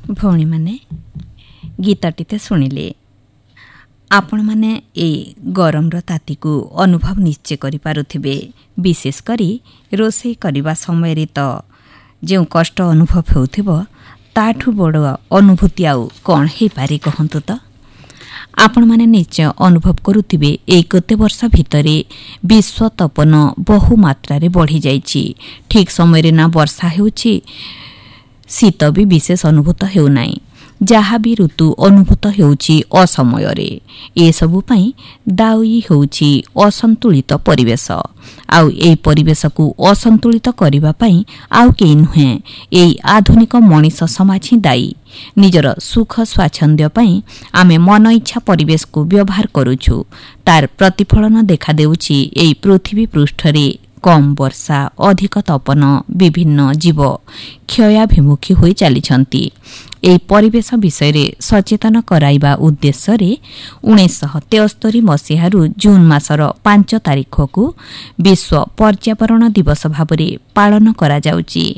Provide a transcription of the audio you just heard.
भौणी माने गीतटीते शुणिले आपण माने ए गरमर ताती को अनुभव निश्चय करि पारुथिबे। विशेष करी रोषेई करबा समय तो जो कष्ट अनुभव होउथिबो ताठू बड़ अनुभूति आउ कौन हे पारे कहंतु तो। आपण माने निश्चय अनुभव करुथिबे ए कते वर्ष भितरे विश्व तपन बहु मात्रा रे बढ़ी जाइछि। ठीक समय रे ना वर्षा हेउछि, शीत भी विशेष अनुभूत हेउ नाही। जहाँ भी ऋतु अनुभूत हेउछि असमय रे। ए सबु पई दायी हेउछि असंतुलित परिवेश। आउ एई परिवेश को असंतुलित करिबा पई आउ केही नुहे, एई आधुनिक मनीष समाज ही दायी। निजर सुख स्वाच्छंद्य पई आमे मन इच्छा परिवेश को व्यवहार करूछु। तार प्रतिफलन देखा देउछि एई पृथ्वी पृष्ठ रे कम वर्षा, अधिक तपन, विभिन्न जीव क्षयाभिमुखी होई चलीछंती। एई परिवेश विषय रे सचेतन कराइबा उद्देश्य रे 1973 मसीहारू जून मासर 5 तारिख को विश्व पर्यावरण दिवस भाबरे पालन करा जाउची।